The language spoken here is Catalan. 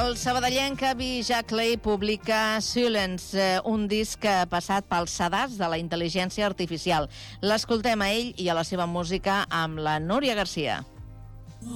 El sabadellenc Avi Jackley publica Silence, un disc passat pels sedars de la intel·ligència artificial. L'escoltem a ell i a la seva música amb la Núria Garcia.